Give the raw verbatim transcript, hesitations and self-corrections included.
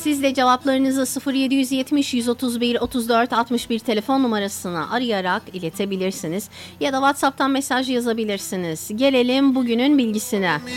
Siz de cevaplarınızı sıfır yedi yetmiş yüz otuz bir otuz dört altmış bir telefon numarasına arayarak iletebilirsiniz ya da WhatsApp'tan mesaj yazabilirsiniz. Gelelim bugünün bilgisine.